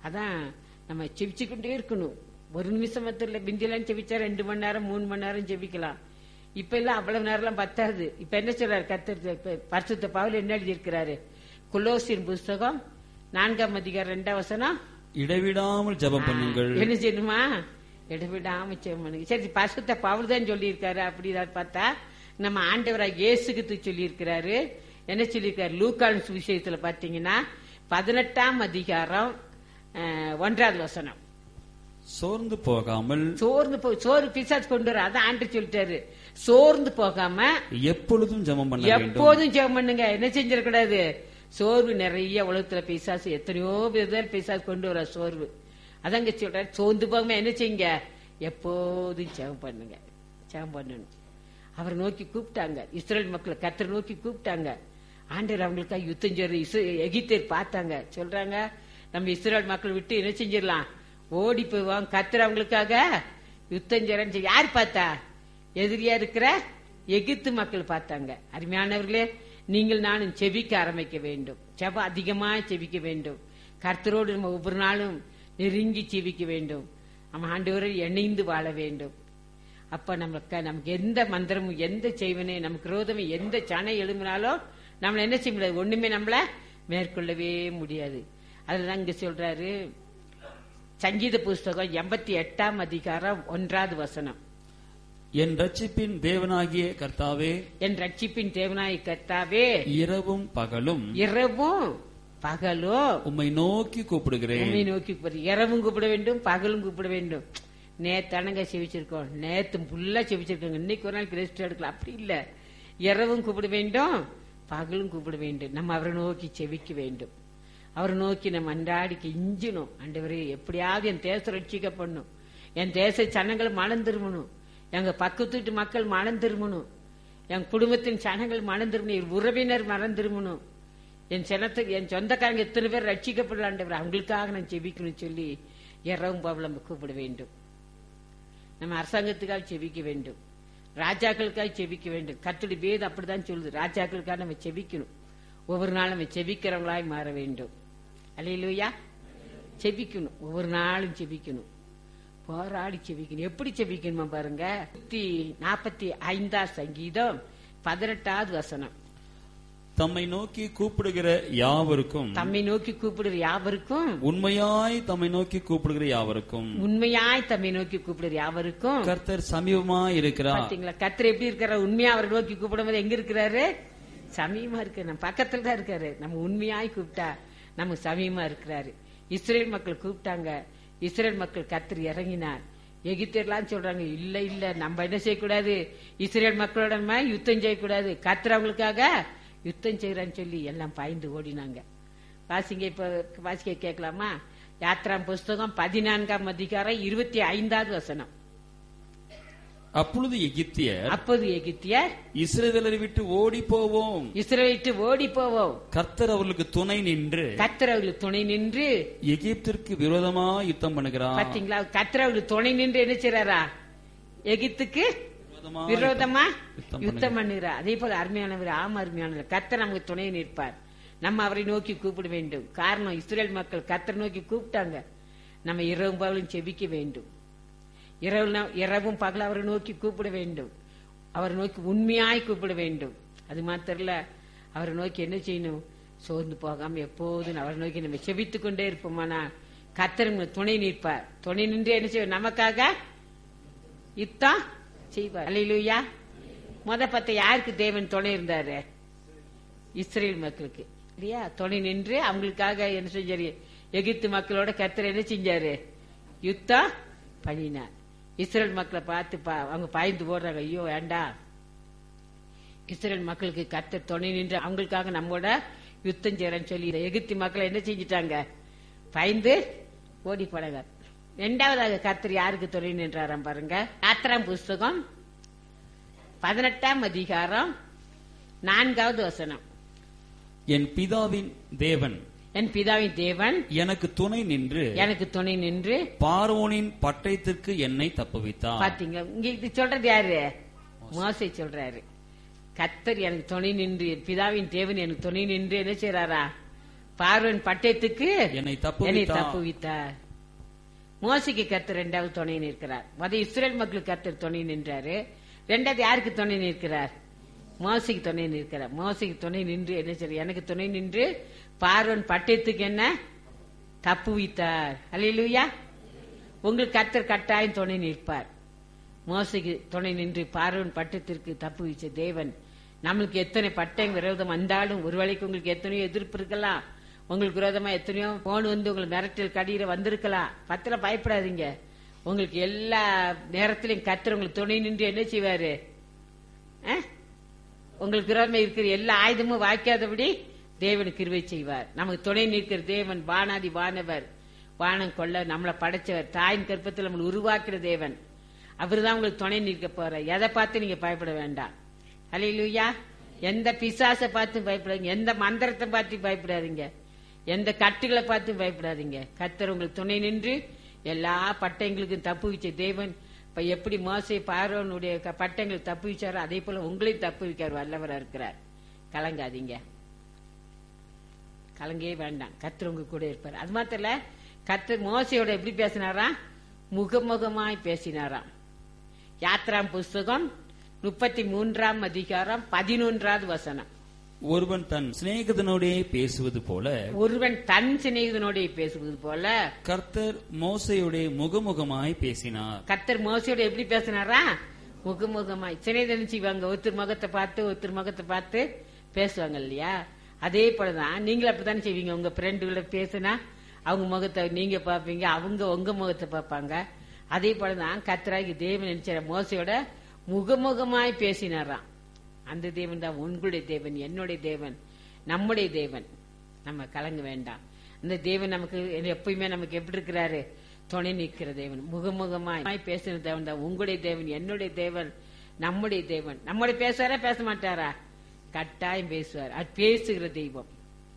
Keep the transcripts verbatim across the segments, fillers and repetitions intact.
அதான் நம்ம செபிச்சுக்கிட்டே இருக்கணும். ஒரு நிமிஷத்துல பிந்திலாம் செபிச்சா ரெண்டு மணி நேரம் மூணு மணி நேரம் செபிக்கலாம். இப்ப எல்லாம் அவ்வளவு நேரம் எல்லாம் பத்தாது. இப்ப என்ன சொல்றாரு கர்த்தர்? பரிசுத்த பவுல் என்ன எழுதி இருக்கிறாரு? கொலோசியர் புஸ்தகம் நான்காம் அதிகாரம் இரண்டாம் வசனம், இடைவிடாமல் ஜெபம் பண்ணுங்கள். என்ன செய்யணுமா? இடைவிடாம ஜெபம் பண்ணுங்க. சரி, பரிசுத்த பவுல் தான் சொல்லி இருக்காரு. அப்படி பார்த்தா நம்ம ஆண்டவராக இயேசுக்கு சொல்லி இருக்கிறாரு. என்ன சொல்லியிருக்காரு? லூக்கான் சுவிசேஷத்துல பாத்தீங்கன்னா பதினெட்டாம் அதிகாரம் ஒன்றாவது வசனம், சோர்ந்து போகாமல் சோர்ந்து போ சோறு பிசாசு கொண்டு வர அதான் ஆண்டு சொல்லிட்டாரு. சோர்ந்து போகாம எப்பொழுதும் ஜெபம் பண்ண வேண்டும். எப்போதும் ஜெபம் பண்ணுங்க. என்ன செஞ்சிடக்கூடாது? சோர்வு நிறைய உலகத்துல பிசாசு எத்தனையோ பேர் பிசாசு கொண்டு வர சோர்வு. அதங்க சொல்றாரு, சோர்ந்து போகாம என்ன செய்யுங்க? எப்போதும் ஜெபம் பண்ணுங்க. ஜெபம் பண்ணணும். அவரை நோக்கி கூப்பிட்டாங்க. இஸ்ரேல் மக்களை கர்த்தரை நோக்கி கூப்பிட்டாங்க. ஆண்டவர் அவங்களுக்காக யுத்தம் செய்யறது எகிப்தியர் பார்த்தாங்க. சொல்றாங்க, நம்ம இஸ்ரேல் மக்கள் விட்டு என்ன செஞ்சிடலாம்? ஓடி போவாங்க. கர்த்தர் அவங்களுக்காக யுத்தம் செய்யறன்னு யார் பார்த்தா? எதிரியா இருக்கிற எகிப்து மக்கள் பார்த்தாங்க. அருமையானவர்களே, நீங்கள் நானும் செபிக்க ஆரம்பிக்க வேண்டும். செபம் அதிகமா செபிக்க வேண்டும். கர்த்தரோடு நம்ம ஒவ்வொரு நாளும் நெருங்கி செபிக்க வேண்டும். நம்ம ஆண்டவரை இணைந்து வாழ வேண்டும். அப்ப நமக்கு நமக்கு எந்த மந்திரமும் எந்த செய்வனே நமக்கு ரோதமே எந்த சனை எழும்பினாலும் நம்மள என்ன செய்ய முடியாது? ஒண்ணுமே நம்மள மேற்கொள்ளவே முடியாது. அதுதான் இங்க சொல்றாரு சங்கீத புஸ்தகம் எண்பத்தி எட்டாம் அதிகாரம் ஒன்றாவது வசனம், என் ரட்சிப்பின் தேவனாகிய கர்த்தாவே, என் ரட்சிப்பின் தேவனாகிய கர்த்தாவே, இரவும் பகலும் இரவும் பகலும் உம்மை நோக்கி கூப்பிடுகிறேன். உம்மை நோக்கி கூப்பிடு. இரவும் கூப்பிட வேண்டும், பகலும் கூப்பிட வேண்டும். நேத்தானங்க செவிச்சிருக்கோம், நேத்து ஃபுல்லா செவிச்சிருக்கோங்க, இன்னைக்கு ஒரு நாள் ரெஸ்ட் எடுக்கலாம். அப்படி இல்ல, இரவும் கூப்பிட வேண்டும், பகலும் கூப்பிட வேண்டும். நம்ம அவரை நோக்கி செவிக்க வேண்டும். அவரை நோக்கி நம்ம அன்றாடி கெஞ்சணும். ஆண்டவரே, எப்படியாவது என் தேசம் ரட்சிக்கப்படணும், என் தேச சனங்கள் மனம் திரும்பணும், எங்க பக்கத்து மக்கள் மனம் திரும்பணும், என் குடும்பத்தின் சனங்கள் மனம் திரும்பணும், என் உறவினர் மனம் திரும்பணும், என் சனத்துக்கு என் சொந்தக்காரங்க எத்தனை பேர் ரட்சிக்கப்படலாம் ஆண்டவரே, அவங்களுக்காக நான் செபிக்கணும் சொல்லி இரவும் பகலும் நம்ம கூப்பிட வேண்டும். நம்ம அரசாங்கத்துக்காக செபிக்க வேண்டும், ராஜாக்களுக்காக செபிக்க வேண்டும். கர்த்தருடைய வேதம் அப்படிதான் சொல்லுது. ராஜாக்களுக்காக நம்ம செபிக்கணும். ஒவ்வொரு நாளும் நம்ம செபிக்கிறவங்களாய் மாற வேண்டும். அல்லேலூயா. செபிக்கணும், ஒவ்வொரு நாளும் செபிக்கணும், போராடி செபிக்கணும். எப்படி செபிக்கணுமா பாருங்க. நூத்தி நாற்பத்தி ஐந்தாம் சங்கீதம் பதினெட்டாவது வசனம், தம்மை நோக்கி கூப்பிடுகிற யாவருக்கும், தம்மை நோக்கி கூப்பிடுகிற யாவருக்கும், உண்மையாய் தம்மை நோக்கி கூப்பிடுகிற யாவருக்கும், உண்மையாய் தம்மை நோக்கி கூப்பிடுகிற யாவருக்கும் கர்த்தர் சமீபமாய் இருக்கிறார். பாத்தீங்களா? கர்த்தர் எப்படி இருக்கிறார்? உண்மையா அவரை நோக்கி கூப்பிடும்போது எங்க இருக்கிறாரு? சமீபமா இருக்காரு, நம்ம பக்கத்துல தான் இருக்காரு. நம்ம உண்மையாய் கூப்பிட்டா நம்ம சமீபமா இருக்கிறாரு. இஸ்ரேல் மக்கள் கூப்பிட்டாங்க, இஸ்ரேல் மக்கள் கர்த்தர் இறங்கினார். எகிப்தியர்லாம் சொல்றாங்க, இல்ல இல்ல நம்ம என்ன செய்யக்கூடாது, இஸ்ரேல் மக்களோட நம்ம யுத்தம் செய்யக்கூடாது, கர்த்தர் அவங்களுக்காக யுத்தம் செய்யறான்னு சொல்லி எல்லாம் பாய்ந்து ஓடினாங்க. வாசிங்க, இப்ப வாசிக்க கேட்கலாமா? யாத்ராம் புஸ்தகம் பதினான்காம் அதிகாரம் இருபத்தி ஐந்தாவது வசனம். அப்பொழுது எகிப்தியர், அப்போது எகிப்தியர் இஸ்ரவேலரை விட்டு ஓடி போவோம், இஸ்ரவேலை விட்டு ஓடி போவோம், கர்த்தர் அவர்களுக்கு துணை நின்று, கர்த்தர் அவர்களுக்கு துணை நின்று எகிப்திற்கு விரோதமா யுத்தம் பண்ணுகிறார். பாத்தீங்களா? கர்த்தர் அவர்களுக்கு துணை நின்று என்ன செய்றாரா? எகிப்துக்கு விரோதமா யுத்தம் பண்ணுகிறார். அதே போல அருமையானவர், ஆமா அருமையானவர், கர்த்தர் நமக்கு துணை நிற்பார். நம்ம அவரை நோக்கி கூப்பிட வேண்டும். காரணம், இஸ்ரேல் மக்கள் கர்த்தர் நோக்கி கூப்பிட்டாங்க. நம்ம இரவும் பகலும் செபிக்க வேண்டும். இரவு இரவும் பகல் அவரை நோக்கி கூப்பிட வேண்டும். அவரை நோக்கி உண்மையாய் கூப்பிட வேண்டும். அது மாத்திரம் இல்ல, அவரை நோக்கி என்ன செய்யணும்? சோர்ந்து போகாம எப்போதும் அவரை நோக்கி நம்ம செபித்துக் கொண்டே இருப்போமானா கர்த்தர் துணை நிற்பார். துணை நின்று என்ன செய்வார்? நமக்காக யுத்தம் செய்வார். அல்லேலூயா. முத பத்த யாருக்கு தேவன் துணை இருந்தாரு? இஸ்ரேல் மக்களுக்கு இல்லையா? துணை நின்று அவங்களுக்காக என்ன செஞ்சாரு? எகிப்து மக்களோட கர்த்தர் என்ன செஞ்சாரு? யுத்தம் பண்ணினார். இஸ்ரேல் மக்களை பார்த்து அவங்க பாய்ந்து போடுறாங்க, ஐயோ வேண்டா, இஸ்ரேல் மக்களுக்கு கர்த்தர் துணை நின்று அவங்களுக்காக நம்மோட யுத்தம் செய்யறன்னு சொல்லி எகிப்து மக்களை என்ன செஞ்சிட்டாங்க? பயந்து ஓடி போனாங்க. இரண்டாவதாக கர்த்தர் யாருக்கு துணை நின்றாராம் பாருங்க. யாத்ராம் புஸ்தகம் பதினெட்டாம் அதிகாரம் நான்காவது வசனம், என் பிதாவின் தேவன், என் பிதாவின் தேவன் எனக்கு துணை நின்று, எனக்கு துணை நின்று பார்வோனின் பட்டயத்திற்கு என்னை தப்புவித்தார். பாத்தீங்க, இங்க இது சொல்றது யாரு? மோசே சொல்றாரு. கர்த்தர் எனக்கு துணை நின்று, பிதாவின் தேவன் எனக்கு துணை நின்று என்ன செய்யறாரா? பார்வன் பட்டயத்துக்கு என்னை என்னை தப்புவித்தார். தப்புவித்தார். மோசைக்கு கர்த்தர் இரண்டாவது துணை நிற்கிறார். மொத இஸ்ரேல் மக்களுக்கு கர்த்தர் துணை நின்றாரு. ரெண்டாவது யாருக்கு துணை நிற்கிறார்? மோசைக்கு துணை நிற்கிறார். மோசைக்கு துணை நின்று என்ன செய்ய, எனக்கு துணை நின்று பார்வன் பட்டயத்துக்கு என்ன தப்புவித்தார். அல்லேலூயா. உங்களுக்கு கர்த்தர் கட்டாயம் துணை நிற்பார். மோசைக்கு துணை நின்று பார்வன் பட்டயத்திற்கு தப்புவிச்ச தேவன் நம்மளுக்கு எத்தனை பட்டம் விரோதம் வந்தாலும், ஒரு வேளைக்கு உங்களுக்கு எத்தனையோ எதிர்ப்பு இருக்கலாம், உங்களுக்கு விரோதமா எத்தனையோ போன் வந்து உங்களுக்கு மிரட்டல் கடியில வந்திருக்கலாம். பத்திர பயப்படாதீங்க. உங்களுக்கு எல்லா நேரத்திலையும் கர்த்தர் உங்களுக்கு துணை நின்று என்ன செய்வாரு? உங்களுக்கு விரோதமா இருக்கிற எல்லா ஆயுதமும் வாய்க்காதபடி தேவன் கிருபை செய்வார். நமக்கு துணை நிற்கிற தேவன் வானாதி வானவர், வானம் கொள்ள நம்மளை படைச்சவர், தாயின் கற்பத்தில் நம்மளை உருவாக்குற தேவன். அவர்தான் உங்களுக்கு துணை நிற்க போற. எதை பார்த்து நீங்க பயப்பட வேண்டாம். அல்லேலூயா. எந்த பிசாசை பார்த்து பயப்படாதீங்க, எந்த மந்திரத்தை பார்த்து பயப்படாதீங்க, எந்த கட்டுகளை பார்த்து பயப்படாதீங்க. கர்த்தர் உங்களுக்கு துணை நின்று எல்லா பட்டயங்களுக்கும் தப்பு வச்ச தேவன். இப்ப எப்படி மோசே பார்வோனுடைய பட்டயங்களுக்கு தப்பு வச்சாரோ அதே போல உங்களையும் தப்பு வைக்கார் வல்லவரா இருக்கிறார். கலங்காதீங்க, கலங்கே வேண்டாம். கர்த்தர் உங்க கூட இருப்பார். அது மாத்திரம் இல்ல, கர்த்தர் மோசையோட எப்படி பேசினாராம்? முகமுகமாய் பேசினாராம். யாத்ராம் புஸ்தகம் முப்பத்தி மூன்றாம் அதிகாரம் பதினொன்றாவது வசனம். ஒருவன் தன் சிநேகிதனோடே பேசுவது போல ஒருவன் தன் சிநேகிதனோட பேசுவது போல கர்த்தர் மோசையோடே முகமுகமாய் பேசினார். கர்த்தர் மோசையோட எப்படி பேசினாரா? முகமுகமாய். சிநேகிதன் செய்வாங்க, ஒருத்தர் முகத்தை பார்த்து ஒருத்தர் முகத்தை பார்த்து பேசுவாங்க இல்லையா? அதே போலதான் நீங்களும் அப்படித்தானே செய்வீங்க. உங்க ஃப்ரெண்டுகளை பேசுனா அவங்க முகத்தை நீங்க பாப்பீங்க, அவங்க உங்க முகத்தை பார்ப்பாங்க. அதே போலதான் கர்த்தராகி தேவன் நினைச்சார மோசையோட முகமுகமாய் பேசினாராம். அந்த தேவன் தான் உங்களுடைய தேவன், என்னுடைய தேவன், நம்முடைய தேவன். நம்ம கலங்க வேண்டாம். அந்த தேவன் நமக்கு எப்பயுமே நமக்கு எப்படி இருக்கிறாரு? துணை நிற்கிற தேவன், முகமுகமாய் பேசின தேவன் தான் உங்களுடைய தேவன், என்னுடைய தேவன், நம்முடைய தேவன். நம்முடைய பேசுவாரா பேச மாட்டாரா? கட்டாயம் பேசுவார். அது பேசுகிற தெய்வம்,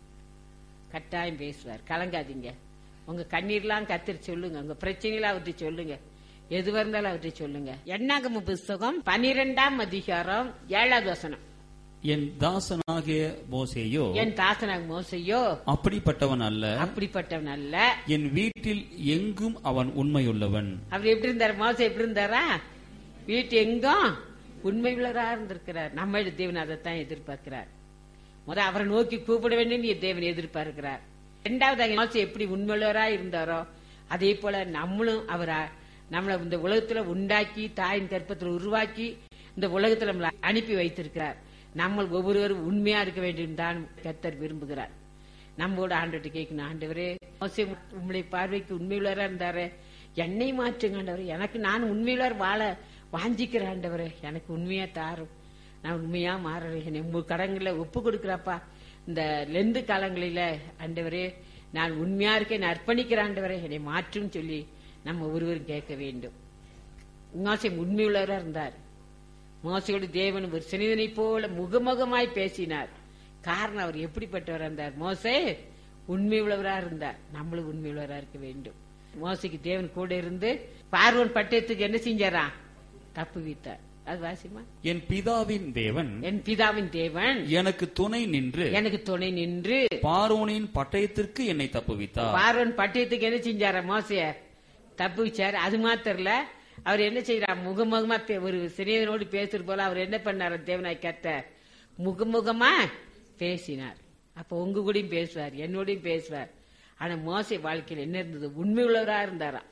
கட்டாயம் பேசுவார். கலங்காதீங்க. உங்க கண்ணீர்லாம் கத்திரி சொல்லுங்க, உங்க பிரச்சனைலாம் அவர்கிட்ட சொல்லுங்க, எதுவா இருந்தாலும் அவர்கிட்ட சொல்லுங்க. எண்ணாகம புஸ்தகம் பனிரெண்டாம் அதிகாரம் ஏழாவது வசனம். என் தாசனாகிய மோசேயோ என் தாசனாக மோசையோ அப்படிப்பட்டவன் அல்ல, அப்படிப்பட்டவன் அல்ல. என் வீட்டில் எங்கும் அவன் உண்மையுள்ளவன். அவர் எப்படி இருந்தார்? மோசை எப்படி இருந்தாரா? வீட்டு எங்கும் உண்மை உள்ளவரா இருந்திருக்கிறார். நம்ம தேவன் அதைத்தான் எதிர்பார்க்கிறார். முத அவரை நோக்கி கூப்பிட வேண்டும் தேவன் எதிர்பார்க்கிறார். இரண்டாவது மோசை எப்படி உண்மையுள்ளவரா இருந்தாரோ அதே போல நம்மளும் அவரா நம்மள இந்த உலகத்துல உண்டாக்கி தாயின் கற்பத்தில் உருவாக்கி இந்த உலகத்துல நம்மளை அனுப்பி வைத்திருக்கிறார். நம்ம ஒவ்வொருவரும் உண்மையா இருக்க வேண்டும் தான் கர்த்தர் விரும்புகிறார். நம்மோட ஆண்டவர்கிட்ட கேட்கணும், ஆண்டவரே மோசே உங்களுடைய பார்வைக்கு உண்மையுள்ளவரா இருந்தாரு, என்னை மாற்றுங்க ஆண்டவரே, எனக்கு நான் உண்மையுள்ளவர் வாழ வாஞ்சிக்கிற ஆண்டவரே, எனக்கு உண்மையா தாரும், நான் உண்மையா மாறுறேன், என்னை உங்க கடன்களை ஒப்பு கொடுக்குறாப்பா. இந்த லெந்து காலங்களில ஆண்டவரே நான் உண்மையா இருக்கேன், நான் அர்ப்பணிக்கிற ஆண்டவரே, என்னை மாற்றும் சொல்லி நம்ம ஒருவரும் கேட்க வேண்டும். மோசே உண்மையுள்ளவரா இருந்தார். மோசையோடு தேவன் ஒரு சிநேகிதனை போல முகமுகமாய் பேசினார். காரணம் அவர் எப்படிப்பட்டவரா இருந்தார்? மோசே உண்மையுள்ளவரா இருந்தார். நம்மளும் உண்மையுள்ளவரா இருக்க வேண்டும். மோசைக்கு தேவன் கூட இருந்து பார்வோன் பட்டயத்துக்கு என்ன செஞ்சாரா? தப்பு வைத்தார். அது வாசிமா. என் பிதாவின் தேவன் என் பிதாவின் தேவன் எனக்கு துணை நின்று எனக்கு துணை நின்று பார்வோனின் பட்டயத்திற்கு என்னை தப்புவித்தார். பார்வோன் பட்டயத்துக்கு என்ன செஞ்சாரா? மோசைய தப்பு வச்சாரு. அது மாத்திரல, அவர் என்ன செய்யறார்? முகமுகமா ஒரு சிறியனோடு பேசுறது போல அவர் என்ன பண்ணார்? தேவனாய் கர்த்தர் முகமுகமா பேசினார். அப்ப உங்க கூடயும் பேசுவார், என்னோடையும் பேசுவார். ஆனா மோசை வாழ்க்கையில் என்ன இருந்தது? உண்மை உள்ளவரா இருந்தாரா?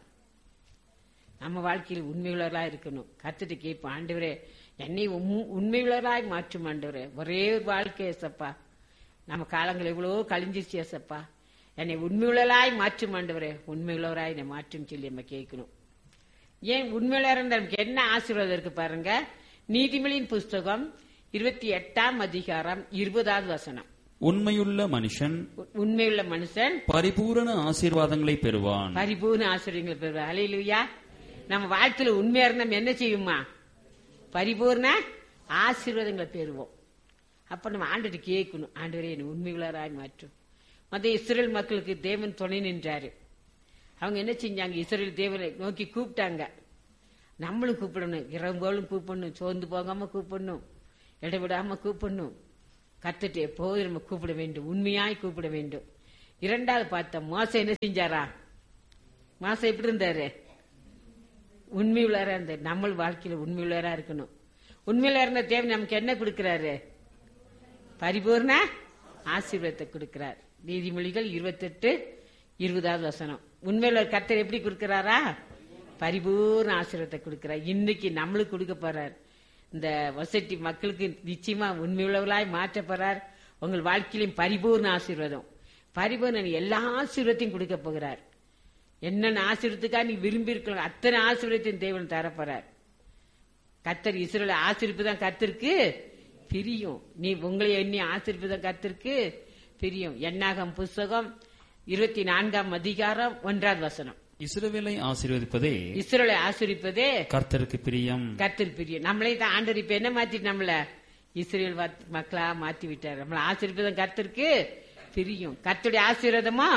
நம்ம வாழ்க்கையில் உண்மை உள்ளவரா இருக்கணும். கர்த்தரை கேட்போம், ஆண்டவரே என்னை உண்மை உள்ளவராய் மாற்றும் ஆண்டவரே. ஒரே ஒரு வாழ்க்கை ஏசப்பா, நம்ம காலங்கள் எவ்வளவோ கழிஞ்சிருச்சு ஏசப்பா, என்னை உண்மையுள்ளவராய் மாற்றும் ஆண்டவரே, உண்மையுள்ளவராய் என்னை மாற்றும் சொல்லி நம்ம கேட்கணும். ஏன் உண்மையுள்ளவரா இருந்தா நமக்கு என்ன ஆசீர்வாதம் இருக்கு பாருங்க. நீதிமொழியின் புஸ்தகம் இருபத்தி எட்டாம் அதிகாரம் இருபதாவது வசனம். உண்மையுள்ள மனுஷன் உண்மையுள்ள மனுஷன் பரிபூரண ஆசீர்வாதங்களை பெறுவான். பரிபூர்ண ஆசீர்வாதங்களை பெறுவான். அல்லேலூயா. நம்ம வாழ்க்கையில உண்மையா இருந்தா நம்ம என்ன செய்யுமா? பரிபூர்ண ஆசீர்வாதங்களை பெறுவோம். அப்ப நம்ம ஆண்டவரை கேட்கணும், ஆண்டவரே என்னை உண்மையுள்ளவராய் மாற்றும். மற்ற இஸ்ரேல் மக்களுக்கு தேவன் துணை நின்றாரு. அவங்க என்ன செஞ்சாங்க? இஸ்ரேல் தேவனை நோக்கி கூப்பிட்டாங்க. நம்மளும் கூப்பிடணும், இரவுகளும் கூப்பிடணும், சோர்ந்து போகாம கூப்பிடணும், இடைவிடாம கூப்பிடணும். கத்துட்டு எப்போது நம்ம கூப்பிட வேண்டும், உண்மையாய் கூப்பிட வேண்டும். இரண்டாவது பார்த்த மோச என்ன செஞ்சாரா? மோச எப்படி இருந்தாரு? உண்மை உள்ளவரா இருந்தார். நம்ம வாழ்க்கையில உண்மை உள்ளவரா இருக்கணும். உண்மையில இருந்த தேவன் நமக்கு என்ன கொடுக்கிறாரு? பரிபூர்ண ஆசீர்வாதத்தை கொடுக்கிறார். நீதிமொழிகள் இருபத்தி எட்டு இருபதாவது வசனம். உண்மையில கர்த்தர் எப்படி கொடுக்கிறாரா? பரிபூர்ண ஆசீர்வாதத்தை கொடுக்கிறார். இன்னைக்கு நம்மளுக்கு கொடுக்க போறார். இந்த வசதி மக்களுக்கு நிச்சயமா உண்மையுள்ளவர்களாய் மாற்ற போறார். உங்கள் வாழ்க்கையிலும் பரிபூர்ண ஆசீர்வாதம், பரிபூர்ண எல்லா ஆசீர்வாதத்தையும் கொடுக்க போகிறார். என்னென்ன ஆசீர்வாதத்துக்காக நீ விரும்பி இருக்கலாம் அத்தனை ஆசீர்வாதத்தையும் தேவன் தரப்போறார். கர்த்தர் இஸ்ரவேலை ஆசீர்வதிப்பதான் கர்த்தருக்கு பிரியும். நீ உங்களை எண்ணி ஆசீர்வதிப்பதான் கர்த்தருக்கு பிரியும். என்னாகம் புஸ்தகம் இருபத்தி நான்காம் அதிகாரம் ஒன்றாவது வசனம். இஸ்ரவேலை ஆசீர்வதிப்பதே இஸ்ரவேலை ஆசீர்வதிப்பதே கர்த்தருக்கு பிரியம். கர்த்தருக்கு பிரியம். நம்மளே தான் ஆண்டவர் இப்ப என்ன மாத்திட்டு நம்மள இஸ்ரவேல் மக்களா மாத்தி விட்டார். நம்மள ஆசீர்வதிப்பதும் கர்த்தருக்கு பிரியும். கர்த்தருடைய ஆசீர்வாதமா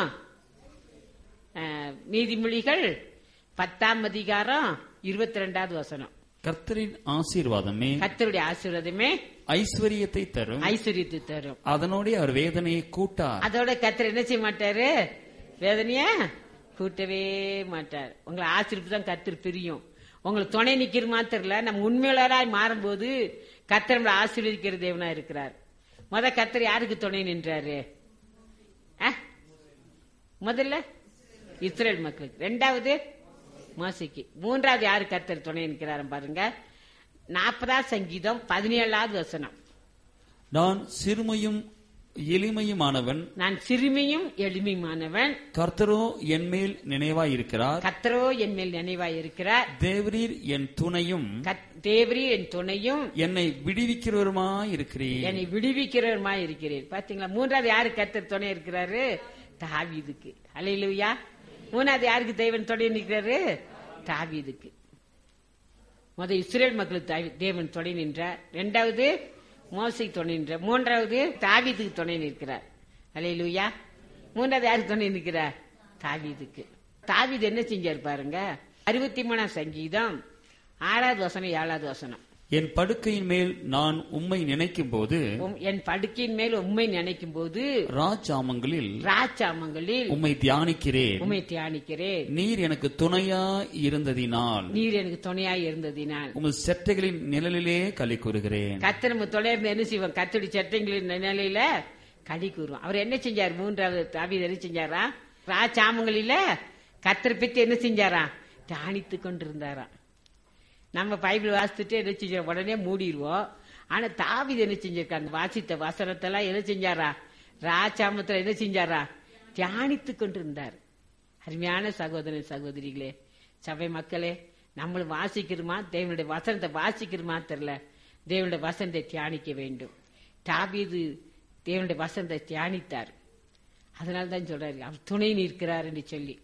நீதிமொழிகள் பத்தாம் அதிகாரம் இருபத்தி ரெண்டாவது வசனம். கர்த்தரின் ஆசீர்வாதமே கர்த்தருடைய ஆசீர்வாதமே ஐஸ்வர்யத்தை தரும். ஐஸ்வர்யத்தை தரும். அதனோட அவர் வேதனையை கூட்டார். அதோட கர்த்தர் என்ன செய்ய மாட்டாரு? வேதனைய கூட்டவே மாட்டார். உங்களை ஆசீர்வாதம் கர்த்தர் பிரியும். உங்களுக்கு துணை நிக்கிற மாத்திரல நம்ம உண்மையாளராய் மாறும்போது கர்த்தர் நம்மளை ஆசீர்வதிக்கிற தேவனா இருக்கிறார். முத கர்த்தர் யாருக்கு துணை நின்றாரு? முதல்ல இஸ்ரேல் மக்களுக்கு, ரெண்டாவது மோசைக்கு, மூன்றாவது யாரு கர்த்தர் துணை நிற்கிறாரு பாருங்க. நாற்பதாவது சங்கீதம் பதினேழாவது வசனம். நான் சிறுமையும் எளிமையுமானவன் நான் சிறுமியும் எளிமையுமானவன் கர்த்தரோ என் மேல் நினைவாய் இருக்கிறார். கர்த்தரோ என் மேல் நினைவாய் இருக்கிறார். தேவரீர் என் துணையும் தேவரீர் என் துணையும் என்னை விடுவிக்கிறவருமாய் இருக்கிறீர். என்னை விடுவிக்கிறவருமாய் இருக்கிறீர். பாத்தீங்களா? மூன்றாவது யாரு கர்த்தர் துணை இருக்கிறாரு? தாவீதுக்கு. அல்லேலூயா. மூணாவது யாருக்கு தேவன் துணை நிற்கிறாரு? தாவீதுக்கு. முத இஸ்ரேல் மக்களுக்கு தேவன் துணை நின்றார். இரண்டாவது மோசைக்கு துணை நின்றார். மூன்றாவது தாவீதுக்கு துணை நிற்கிறார். அல்லேலூயா. மூன்றாவது யாருக்கு துணை நிற்கிறார்? தாவீதுக்கு. தாவீது என்ன செஞ்சார் பாருங்க. அறுபத்தி மூணாம் சங்கீதம் ஆறாவது வசனம் ஏழாவது வசனம். என் படுக்கையின் மேல் நான் உம்மை நினைக்கும் போது என் படுக்கையின் மேல் உம்மை நினைக்கும் போது ராஜாமங்களில் ராஜாமங்களில் உம்மை தியானிக்கிறேன். உம்மை தியானிக்கிறேன். நீர் எனக்கு துணையா இருந்ததினால் நீர் எனக்கு துணையா இருந்ததினால் உங்கள் செட்டைகளின் நிழலிலே களி கூறுகிறேன். கர்த்தர் நம்ம தொடர்ந்து என்ன செய்வோம்? கர்த்தருடைய செட்டைகளின் நிழலில களி கூறுவோம். அவர் என்ன செஞ்சார்? மூன்றாவது தாவீது என்ன செஞ்சாரா? ராஜாமங்களில கர்த்தரை பத்தி என்ன செஞ்சாரா? தியானித்து கொண்டிருந்தாரா. நம்ம பைபிள் வாசித்துட்டு என்ன செஞ்ச உடனே மூடிடுவோம். ஆனா தாவீது என்ன செஞ்சிருக்காங்க? வாசித்த வசனத்தெல்லாம் என்ன செஞ்சாரா? ராஜாமத்துல என்ன செஞ்சாரா? தியானித்து கொண்டிருந்தார். அருமையான சகோதரன் சகோதரிகளே, சபை மக்களே, நம்மளும் வாசிக்கிறோமா? தேவனுடைய வசனத்தை வாசிக்கிறோமா தெரியல. தேவனுடைய வசனத்தை தியானிக்க வேண்டும். தாவீது தேவனுடைய வசனத்தை தியானித்தார். அதனால்தான் சொல்றாரு அவர் துணை நிற்கிறார் என்று சொல்லி.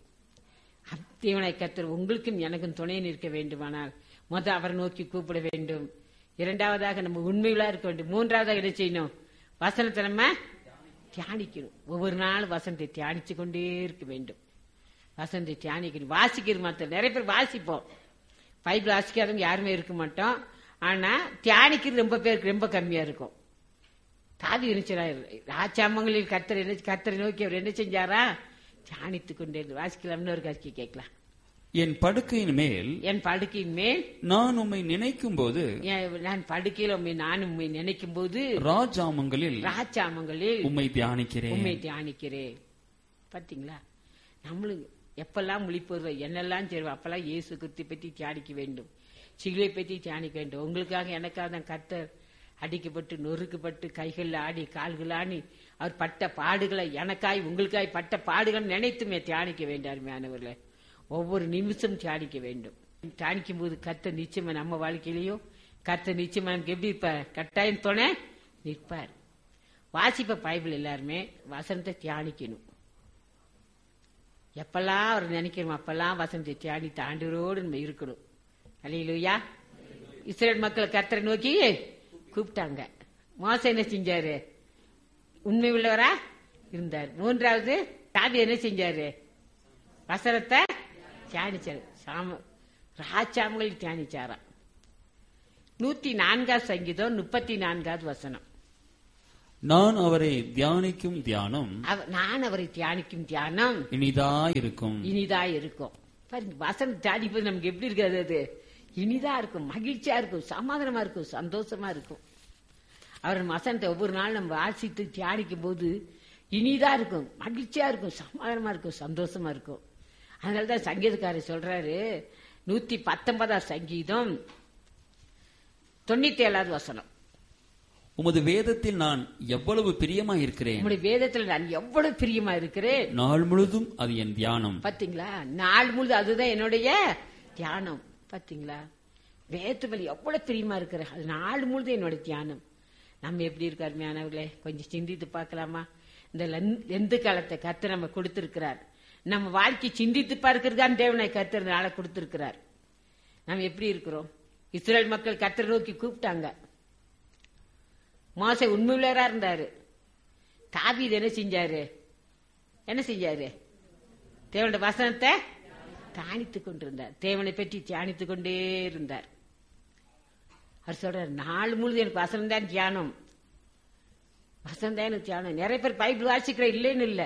தேவனை கர்த்தர் உங்களுக்கும் எனக்கும் துணை நிற்க வேண்டுமானால் முத அவரை நோக்கி கூப்பிட வேண்டும். இரண்டாவதாக நம்ம உண்மையுள்ளா இருக்க வேண்டும். மூன்றாவதாக என்ன செய்யணும்? வசனத்தை நம்ம தியானிக்கணும். ஒவ்வொரு நாளும் வசனத்தை தியானிச்சு கொண்டே இருக்க வேண்டும். வசனத்தை தியானிக்கணும். வாசிக்கிறது மாத்திரம். நிறைய பேர் வாசிப்போம், பைபிள் வாசிக்காதவங்க யாருமே இருக்க மாட்டோம். ஆனா தியானிக்கிறது ரொம்ப பேருக்கு ரொம்ப கம்மியா இருக்கும். தாவீது இருந்துச்சார் ராஜாமங்களில் கர்த்தர் என்ன கர்த்தரை நோக்கி அவர் என்ன செஞ்சாரா? தியானித்துக் கொண்டே இருந்து. வாசிக்கலாம். இன்னொரு கருக்கி கேட்கலாம். என் படுக்கையின் மேல் என் படுக்கையின் மேல் நான் உம்மை நினைக்கும் போது நான் படுக்கையில் உண்மை நான் உண்மை நினைக்கும் போது ராஜாமங்களில் ராஜாமங்களில் உம்மை தியானிக்கிறேன். உண்மை தியானிக்கிறேன். பாத்தீங்களா? நம்மளும் எப்பெல்லாம் முழிப்போம் என்னெல்லாம் செய்வோம் அப்பெல்லாம் இயேசு கிறிஸ்து பற்றி தியானிக்க வேண்டும். சிலுவை பற்றி தியானிக்க வேண்டும். உங்களுக்காக எனக்காக தான் கர்த்தர் அடிக்கப்பட்டு நொறுக்கப்பட்டு கைகள் ஆடி கால்கள் ஆடி அவர் பட்ட பாடுகளை எனக்காய் உங்களுக்காய் பட்ட பாடுகளை நினைத்துமே தியானிக்க வேண்டும். அருமையானவர்களே, ஒவ்வொரு நிமிஷம் தியானிக்க வேண்டும். தியானிக்கும் போது கர்த்தர் நிச்சயமா நம்ம வாழ்க்கையிலையும் கர்த்தர் நிச்சயமா நமக்கு எப்படி இருப்பார்? கட்டாயம் துணை நிற்பார். வாசிப்ப பைபிள் எல்லாருமே வசனத்தை தியானிக்கணும். எப்பெல்லாம் அவர் நினைக்கிறோம் அப்பெல்லாம் வசனத்தை தியானித்து ஆண்டவரோடு நம்ம இருக்கணும். அல்லேலூயா. இஸ்ரவேல் மக்கள் கர்த்தரை நோக்கி கூப்பிட்டாங்க. மோசே என்ன செஞ்சாரு? உண்மை உள்ளவரா இருந்தார். மூன்றாவது தாவீது என்ன செஞ்சாரு? வசனத்தை தியானிச்சாரு. ராஜாமங்களில் தியானிச்சாரா. நூத்தி நான்காவது சங்கீதம் முப்பத்தி நான்காவது வசனம். நான் அவரை தியானிக்கும் தியானம் அவ- நான் அவரை தியானிக்கும் தியானம் இனிதாயிருக்கும். இனிதா இருக்கும். பாருங்க, வசனம் தியானிப்பது நமக்கு எப்படி இருக்காது? அது இனிதா இருக்கும், மகிழ்ச்சியா இருக்கும், சமாதானமா இருக்கும், சந்தோஷமா இருக்கும். அவர் வசனத்தை ஒவ்வொரு நாள் நம்ம வாசித்து தியானிக்கும் போது இனிதா இருக்கும், மகிழ்ச்சியா இருக்கும், சமாதானமா இருக்கும், சந்தோஷமா இருக்கும். அதனாலதான் சங்கீதக்காரர் சொல்றாரு, நூத்தி பத்தொன்பதாம் சங்கீதம் தொண்ணூத்தி ஏழாவது வசனம், உமது வேதத்தில் நான் எவ்வளவு பிரியமாய் இருக்கிறேன். உங்களுடைய வேதத்துல நான் எவ்வளவு பிரியமா இருக்கிறேன். நாள் முழுதும் அது என் தியானம். பாத்தீங்களா, நாள் முழுது அதுதான் என்னுடைய தியானம். பாத்தீங்களா, வேதத்து மேல எவ்வளவு பிரியமா இருக்கிற, அது நாள் முழுது என்னோட தியானம். நம்ம எப்படி இருக்க அருமையானவர்களே, கொஞ்சம் சிந்தித்து பார்க்கலாமா? இந்த லெந்- லெந்து காலத்தை கர்த்தர் நம்ம கொடுத்திருக்கிறார். நம்ம வாழ்க்கை சிந்தித்து பார்க்கிறது தான் தேவனை கர்த்தர் நாளை கொடுத்திருக்கிறார். நம்ம எப்படி இருக்கிறோம்? இஸ்ரேல் மக்கள் கர்த்தரை நோக்கி கூப்பிட்டாங்க. மோசே உண்மையுள்ளவரா இருந்தாரு. தாவீது என்ன செஞ்சாரு? என்ன செஞ்சாரு? தேவனுடைய வசனத்தை தியானித்துக் கொண்டிருந்தார். தேவனை பற்றி தியானித்துக் கொண்டே இருந்தார். அவர் சொல்றார், நாள் முழுது எனக்கு வசனம் தான் தியானம், வசனம் தான் எனக்கு தியானம். நிறைய பேர் பைபிள் வாசிக்கிற இல்லைன்னு இல்ல,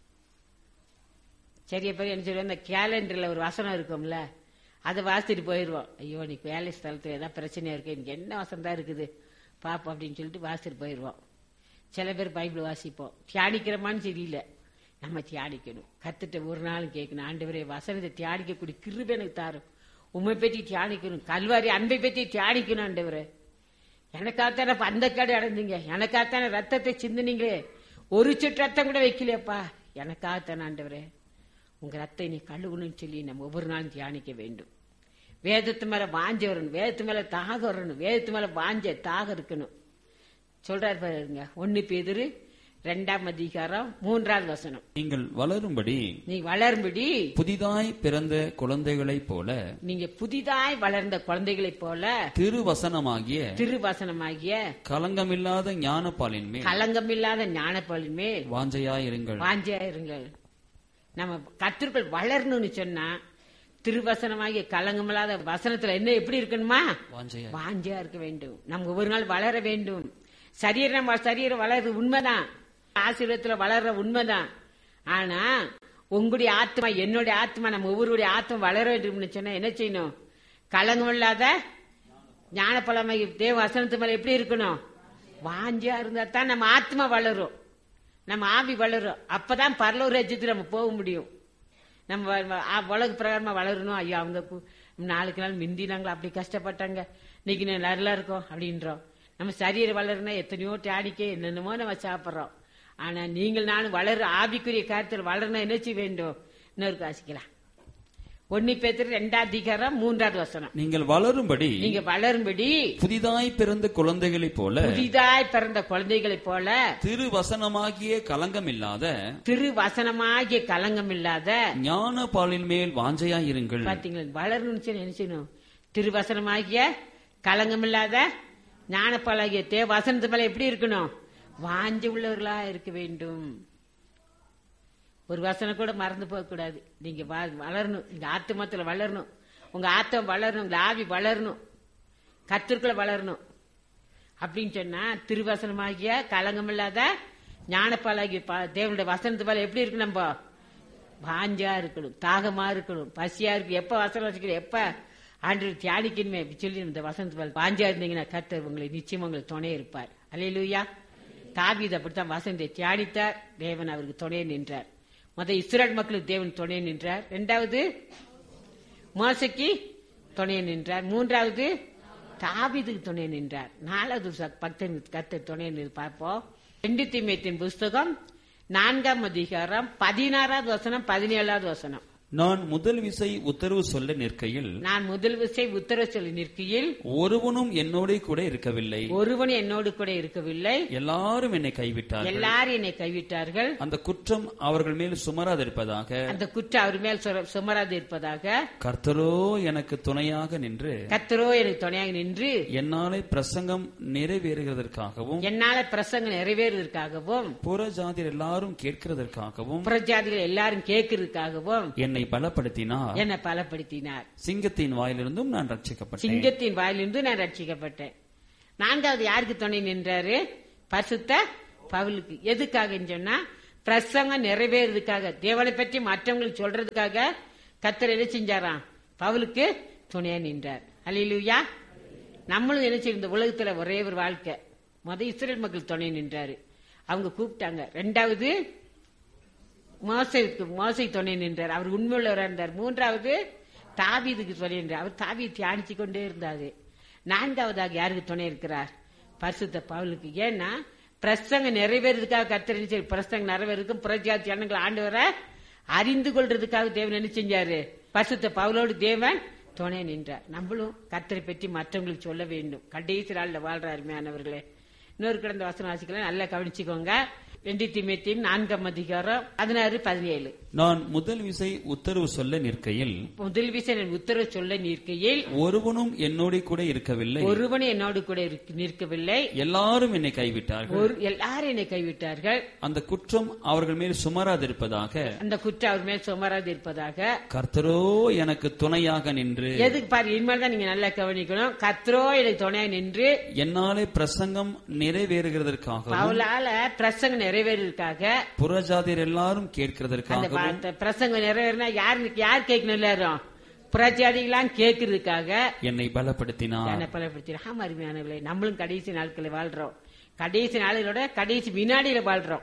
சரியா பேர் என்ன சொல்லுவோம், இந்த கேலண்டர்ல ஒரு வசனம் இருக்கும்ல, அதை வாசிட்டு போயிடுவோம். ஐயோ, இன்னைக்கு வேலை ஸ்தலத்துல ஏதாவது பிரச்சனையா இருக்கு, இன்னைக்கு என்ன வசனம் தான் இருக்குது பாப்போம் அப்படின்னு சொல்லிட்டு வாசிட்டு போயிடுவோம். சில பேர் பைபிள் வாசிப்போம், தியானிக்கிறமான்னு தெரியல. நம்ம தியானிக்கணும், கத்துட்டு ஒரு நாளும் கேட்கணும், ஆண்டவரே வசனத்தை தியானிக்கக்கூடிய கிருபை எனக்கு தாரும், உண்மை பற்றி தியானிக்கணும், கல்வாரி அன்பை பற்றி தியானிக்கணும். ஆண்டவரே, எனக்காகத்தானே அந்த காடு அடைந்தீங்க, எனக்காகத்தானே ரத்தத்தை சிந்தினீங்களே, ஒரு சொட்டு ரத்தம் கூட வைக்கலையப்பா, எனக்காகத்தானே ஆண்டவரே உங்க ரத்தத்தை நீ கழுவணும்னு சொல்லி நம்ம ஒவ்வொரு நாளும் தியானிக்க வேண்டும். வேதத்து மேல வாஞ்ச வரணும், வேதத்து மேல தாக வரணும், வேதத்து மேல வாஞ்ச தாக இருக்கணும். சொல்றாரு பாருங்க, ஒன்னு பேதுரு இரண்டாம் அதிகாரம் மூன்றாவது வசனம், நீங்கள் வளரும்படி நீ வளரும்படி புதிதாய் பிறந்த குழந்தைகளைப் போல, நீங்க புதிதாய் வளர்ந்த குழந்தைகளைப் போல திருவசனமாகிய திருவசனமாகிய கலங்கமில்லாத ஞானப்பாலின் மேல் கலங்கமில்லாத ஞானப்பாலின் மேல் வாஞ்சையாயிருங்கள். வாஞ்சியாயிருங்கள். நம்ம கர்த்தருக்குள் வளரணும்னு சொன்னா திருவசனமாகிய கலங்கமில்லாத வசனத்துல என்ன எப்படி இருக்கணுமா? வாஞ்சையா வாஞ்சியா இருக்க வேண்டும். நம்ம ஒவ்வொரு நாள் வளர வேண்டும். சரீரம் சரீரம் வளர்றது உண்மைதான், ஆசீர்வாதத்துல வளர்ற உண்மைதான். ஆனா உங்களுடைய ஆத்மா, என்னுடைய ஆத்மா, நம்ம ஒவ்வொருடைய ஆத்மா வளர வேண்டும் சொன்னா என்ன செய்யணும்? கலங்கம் இல்லாத ஞானப்பழமை தேவ வசனத்து மேல எப்படி இருக்கணும்? வாஞ்சியா இருந்தா தான் நம்ம ஆத்மா வளரும், நம்ம ஆவி வளரும். அப்பதான் பரலோக ராஜ்யத்துக்கு நம்ம போக முடியும். நம்ம உலக பிரகாரமா வளரணும். ஐயா, அவங்க நாளுக்கு நாள் மிந்தினாங்களா, அப்படி கஷ்டப்பட்டாங்க, இன்னைக்கு நல்லா இருக்கும் அப்படின்றோம். நம்ம சரீரம் வளரணும், எத்தனையோ டானிக்க என்னென்னமோ நம்ம சாப்பிட்றோம். ஆனா நீங்கள் நானும் வளர ஆவிக்குரிய காரியத்தில் வளரணும். என்ன செய்ய வேண்டும்? இன்னொரு காசிக்கலாம். ஒன்னு பேதுரு இரண்டாம் அதிகாரம் மூன்றாவது வசனம், நீங்கள் வளரும்படி நீங்க வளரும்படி புதிதாய் பிறந்த குழந்தைகளைப் போல புதிதாய் பிறந்த குழந்தைகளைப் போல திருவசனமாகிய கலங்கமில்லாத திருவசனமாகிய கலங்கம் இல்லாத ஞானப்பாலின் மேல் வாஞ்சையாயிருங்கள். பாத்தீங்களா, வளரணும்னு சொல்லி என்ன செய்யணும்? திருவசனமாகிய கலங்கம் இல்லாத ஞானப்பாலாகிய தே வசனத்து மேல எப்படி இருக்கணும்? வாஞ்ச உள்ளவர்களா இருக்க வேண்டும். ஒரு வசனம் கூட மறந்து போக கூடாது. நீங்க வளரணும், நீங்க ஆத்மத்துல வளரணும், உங்க ஆத்தம் வளரணும், உங்க ஆவி வளரணும், கர்த்தருக்குள்ள வளரணும். அப்படின்னு சொன்னா திருவசனமாகிய கலங்கம் இல்லாத ஞானப்பாலாகிய தேவனுடைய வசனத்து மேல எப்படி இருக்கு? நம்ம வாஞ்சா இருக்கணும், தாகமா இருக்கணும், பசியா இருக்கு. எப்ப வசனம் வச்சுக்கணும், எப்ப ஆண்டு தியானிக்கணுமே சொல்லி இந்த வசனத்து மேல வாஞ்சா இருந்தீங்கன்னா கர்த்தர் உங்களை நிச்சயம் உங்களுக்கு துணை இருப்பார். அல்லேலூயா. தாவீது அப்படித்தான் வசனத்தை தியானித்தார், தேவன் அவருக்கு துணை நின்றார். முத இஸ்ரேல் மக்களுக்கு தேவன் துணை நின்றார், இரண்டாவது மோசேக்கு துணை நின்றார், மூன்றாவது தாவீதுக்கு துணை நின்றார், நாலாவது பக்தன் கர்த்தர் துணை நின்று பார்ப்போம். ரெண்டு தீமோத்தேயுவின் புஸ்தகம் நான்காம் அதிகாரம் பதினாறாவது வசனம் பதினேழாவது வசனம். நான் முதல் விசை உத்தரவு சொல்ல நிற்கையில் நான் முதல் விசை உத்தரவு சொல்லி நிற்கையில் ஒருவனும் என்னோட கூட இருக்கவில்லை, ஒருவன் என்னோடு கூட இருக்கவில்லை, எல்லாரும் என்னை கைவிட்டார்கள், எல்லாரும் என்னை கைவிட்டார்கள். அந்த குற்றம் அவர்கள் மேல் சுமராதிருப்பதாக, அந்த குற்றம் அவர் மேல் சுமராது இருப்பதாக, கர்த்தரோ எனக்கு துணையாக நின்று கர்த்தரோ எனக்கு துணையாக நின்று என்னாலே பிரசங்கம் நிறைவேறுகிறதற்காகவும் என்னால பிரசங்கம் நிறைவேறுவதற்காகவும் புற ஜாதியர் எல்லாரும் கேட்கிறதற்காகவும் புறஜாதிகள் எல்லாரும் கேட்கிறதுக்காகவும் என்னை பலப்படுத்தினார், என்னை பலப்படுத்தினார். சிங்கத்தின் வாயிலிருந்தும் நான் ரட்சிக்கப்பட்டேன், சிங்கத்தின் வாயிலிருந்து நான் ரட்சிக்கப்பட்டேன். நான்காவது யாருக்கு துணை நின்றாரு? பரிசுத்த பவுலுக்கு. எதுக்காக சொன்னா பிரசங்கம் நிறைவேறதுக்காக, தேவனை பற்றி மற்றவங்களுக்கு சொல்றதுக்காக கர்த்தர் என்ன செஞ்சாராம், பவுலுக்கு துணையா நின்றார். அல்லேலூயா. நம்மளும் என்ன செய்ய, இந்த உலகத்துல ஒரே ஒரு வாழ்க்கை. முத இஸ்ரேல் மக்கள் துணை நின்றாரு, அவங்க கூப்பிட்டாங்க. ரெண்டாவது மோசைக்கு மோசை துணை நின்றார், அவர் உண்மையுள்ளவராக இருந்தார். மூன்றாவது தாவீதுக்கு துணை நின்றார், அவர் தாவீதை தியானிச்சு கொண்டே இருந்தாரு. நான்காவதாக யாருக்கு துணை இருக்கிறார், பரிசுத்த பவுலுக்கு. ஏன்னா பிரசங்கம் நிறைவேறதுக்காக கர்த்தர் என்ன செய்ய, பிரசங்கம் நிறைவேறதுக்கும் புறஜாதி ஜனங்கள் ஆண்டவரை அறிந்து கொள்றதுக்காக தேவன் என்ன செஞ்சாரு, பரிசுத்த பவுலோடு தேவன் துணை நின்றார். நம்மளும் கர்த்தரை பற்றி மற்றவங்களுக்கு சொல்ல வேண்டும். கடைசி நாள்ல வாழ்ற அருமையானவர்களே, இன்னொரு கிடந்த வசனம் வாசிக்கலாம், நல்லா கவனிச்சுக்கோங்க. ரெண்டு தீமோத்தேயு நான்காம் அதிகாரம் பதினாறு பதினேழு. நான் முதல் விசை உத்தரவு சொல்ல நிற்கையில் முதல் விசை நான் உத்தரவு சொல்ல நிற்கையில் ஒருவனும் என்னோடு கூட இருக்கவில்லை, ஒருவனும் என்னோடு கூட நிற்கவில்லை, எல்லாரும் என்னை கைவிட்டார்கள், எல்லாரும் என்னை கைவிட்டார்கள். அந்த குற்றம் அவர்கள் மேல் சுமராதிருப்பதாக, அந்த குற்றம் அவர் மேல் சுமராது இருப்பதாக, கர்த்தரோ எனக்கு துணையாக நின்று. எதுக்கு பாரு, இனிமேல் தான் நீங்க நல்லா கவனிக்கணும். கர்த்தரோ எனக்கு துணையாக நின்று என்னாலே பிரசங்கம் நிறைவேறுகிறதற்காக, அவளால பிரசங்கம் நிறைவேறதுக்காக, புறஜாதியர் எல்லாரும் கேட்கிறதற்காக. பிரசங்கம் நிறைவேறினா யாருக்கு யார் கேட்கணும், எல்லாரும் புறஜாதிகளாம் கேட்கறதுக்காக என்னை பலப்படுத்தினார். என்னை பலப்படுத்தினார். ஆமா அருமையானவர்களே, நம்மளும் கடைசி நாட்களை வாழ்றோம். கடைசி நாளிலோட கடைசி வினாடியில வாழ்றோம்.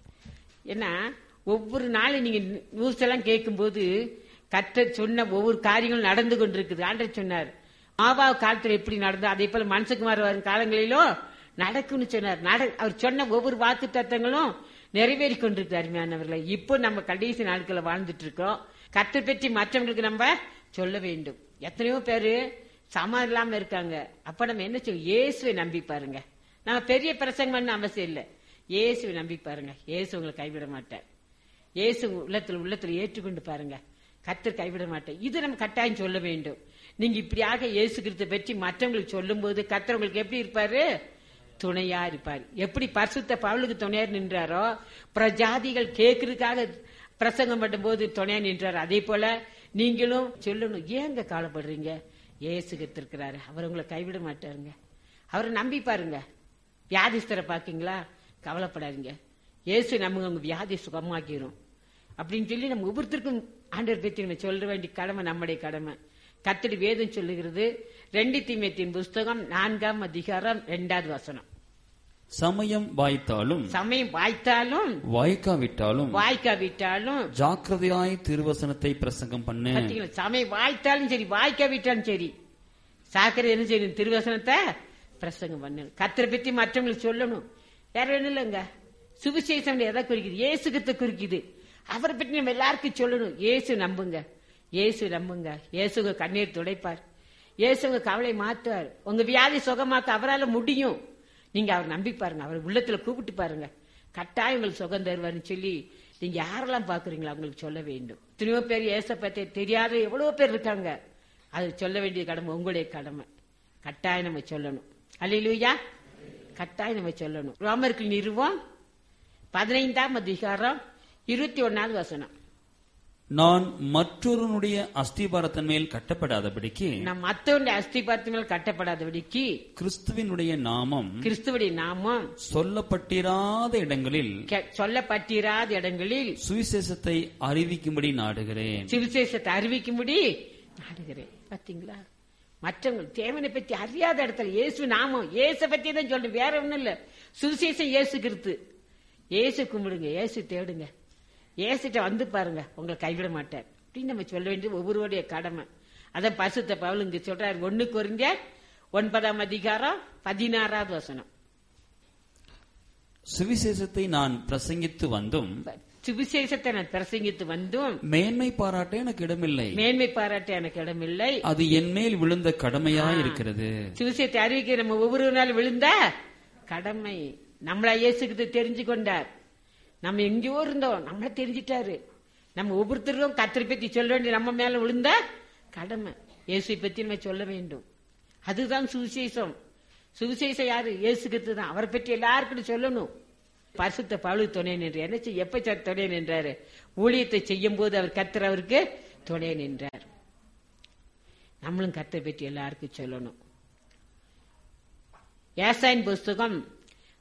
ஏன்னா ஒவ்வொரு நாளும் நீங்க நியூஸ் எல்லாம் கேட்கும் போது கர்த்தர் சொன்ன ஒவ்வொரு காரியங்களும் நடந்து கொண்டிருக்குது. ஆண்டவர் சொன்னார், மாபா காலத்துல எப்படி நடந்தோ அதே போல மனுஷகுமார் வரும் காலங்களிலும் நடக்கும்னு சொன்னார். அவர் சொன்ன ஒவ்வொரு வாக்கு தத்தங்களும் நிறைவேறி கொண்டிருக்கு அருமையானவர்களை. இப்போ நம்ம கடைசி நாட்களை வாழ்ந்துட்டு இருக்கோம். கர்த்தரை பற்றி மற்றவங்களுக்கு நம்ம சொல்ல வேண்டும். எத்தனையோ பேரு சமாதானம் இல்லாம இருக்காங்க. அப்ப நம்ம என்ன சொல்லுவோம், இயேசுவை நம்பி பாருங்க. நம்ம பெரிய பிரசங்கம் பண்ண அவசியம் இல்லை, இயேசுவை நம்பி பாருங்க, இயேசு உங்களை கைவிட மாட்டார். இயேசு உள்ளத்துல உள்ளத்துல ஏற்றுக்கொண்டு பாருங்க, கர்த்தர் கைவிட மாட்டார். இது நம்ம கட்டாயம் சொல்ல வேண்டும். நீங்க இப்படியாக இயேசு கிறிஸ்துவை பற்றி மற்றவங்களுக்கு சொல்லும் போது கர்த்தர் உங்களுக்கு எப்படி இருப்பாரு, துணையா இருப்பார். எப்படி பரிசுத்த பவுலுக்கு துணையா நின்றாரோ, பிரஜாதிகள் கேட்கறதுக்காக பிரசங்கம் பண்ணும் போது துணையா நின்றாரு, அதே போல நீங்களும் சொல்லணும். ஏங்க கவலைப்படுறீங்க, இயேசு இருக்கிறாரு, அவர் உங்களை கைவிட மாட்டாருங்க. அவரை நம்பி பாருங்க. வியாதிஸ்தரை பாக்கீங்களா, கவலைப்படாதீங்க, இயேசு நம்ம உங்க வியாதி சுகமாக்கிரும் அப்படின்னு சொல்லி நம்ம ஒவ்வொருத்தருக்கும் ஆண்டவர் பற்றி சொல்ல வேண்டிய கடமை நம்முடைய கடமை. கர்த்தர் வேதம் சொல்லுகிறது. ரெண்டு தீமோத்தேயுவின் புஸ்தகம் நான்காம் அதிகாரம் இரண்டாவது வசனம். சமயம் வாய்த்தாலும் சமயம் வாய்த்தாலும் வாய்க்காவிட்டாலும் வாய்க்காவிட்டாலும் ஜாக்கிரதையாய் திருவசனத்தை பிரசங்கம் பண்ணு. சமயம் வாய்த்தாலும் சரி வாய்க்காவிட்டாலும் சரி, சாக்கரை என்ன செய்யணும், திருவசனத்தை பிரசங்கம் பண்ணு. கர்த்தரை பற்றி மற்றவங்களுக்கு சொல்லணும். வேற ஒண்ணும் இல்லைங்க. சுவிசேஷம் எதை குறிக்குது, இயேசுகத்தை குறிக்குது. அவரை பற்றி நம்ம எல்லாருக்கும் சொல்லணும். இயேசு நம்புங்க, இயேசு நம்புங்க. இயேசுங்க கண்ணீர் துடைப்பார், இயேசுங்க கவலை மாத்துவார், உங்க வியாதி சுகமாக்க அவரால் முடியும். நீங்க அவர் நம்பி பாருங்க, அவர் உள்ளத்துல கூப்பிட்டு பாருங்க, கட்டாயம் உங்களுக்கு சுகம் தருவார்னு சொல்லி நீங்க யாரெல்லாம் பாக்குறீங்களா அவங்களுக்கு சொல்ல வேண்டும். எத்தனையோ பேர் இயேசை பத்தி தெரியாத எவ்வளவு பேர் இருக்காங்க. அது சொல்ல வேண்டிய கடமை உங்களுடைய கடமை. கட்டாயம் நம்ம சொல்லணும். அல்லேலூயா, கட்டாயம் நம்ம சொல்லணும். ரோமருக்கு நிறுவம் பதினைந்தாம் அதிகாரம் இருபத்தி ஒன்னாவது வசனம். நான் மற்றொருனுடைய அஸ்திபாரத்தின் மேல் கட்டப்படாதபடிக்கு நான் மற்றவனுடைய அஸ்திபாரத்தின் மேல் கட்டப்படாதபடிக்கு கிறிஸ்துவினுடைய நாமம் கிறிஸ்துவுடைய நாமம் சொல்லப்பட்டிராத இடங்களில் சொல்லப்பட்டிராத இடங்களில் சுவிசேஷத்தை அறிவிக்கும்படி நாடுகிறேன். சுவிசேஷத்தை அறிவிக்கும்படி நாடுகிறேன். பாத்தீங்களா, மற்றவங்க தேவனை பத்தி அறியாத இடத்துல இயேசு நாமம், இயேசு பத்தி தான் சொல்றேன், வேற ஒண்ணும் இல்ல. சுவிசேஷம் இயேசு கிறிஸ்து. இயேசு கும்பிடுங்க, இயேசு தேடுங்க, இயேசுட்ட வந்து பாருங்க, உங்களை கைவிட மாட்டார் அப்படின்னு நம்ம சொல்ல வேண்டியது ஒவ்வொருவருடைய கடமை. அதான் பரிசுத்த பவுல் இங்க சொல்றாரு. ஒன்னு கொரிந்தியர் ஒன்பதாம் அதிகாரம் பதினாறாவது வசனம். சுவிசேஷத்தை நான் பிரசங்கித்து வந்தும் சுவிசேஷத்தை நான் பிரசங்கித்து வந்தும் மேன்மை பாராட்ட எனக்கு இடமில்லை மேன்மை பாராட்ட எனக்கு இடமில்லை அது என் மேல் விழுந்த கடமையா இருக்கிறது. சுவிசேஷத்தை அறிவிக்க நம்ம ஒவ்வொரு நாள் விழுந்த கடமை. நம்மளா இயேசுக்கு தெரிஞ்சு கொண்டார். நம்ம எங்கேயோ இருந்தோம், நம்மள தெரிஞ்சிட்டாரு. நம்ம ஒவ்வொருத்தரும் கர்த்தரை பத்தி சொல்ல வேண்டிய நம்ம மேல விழுந்த கடமை. இயேசுவை பத்தி நம்ம சொல்ல வேண்டும். அதுதான் சுவிசேஷம். சுவிசேஷம் யாரு? இயேசு கிறிஸ்து தான். அவரை பற்றி எல்லாருக்கும் சொல்லணும். பரிசுத்த பவுல் துணை நின்று என்ன செய்ய எப்ப துணை நின்றாரு? ஊழியத்தை செய்யும் போது அவர் கர்த்தர் அவருக்கு துணை நின்றார். நம்மளும் கர்த்தரை பற்றி எல்லாருக்கும் சொல்லணும். ஏசாயின் புஸ்தகம்